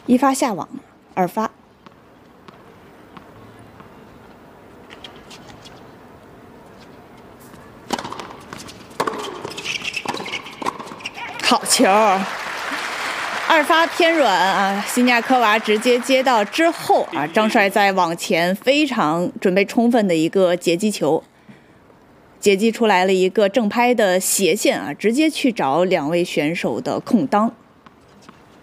一发下网，二发。好球！二发偏软啊，西尼亚科娃直接接到之后啊，张帅在网前非常准备充分的一个截击球，截击出来了一个正拍的斜线啊，直接去找两位选手的空当。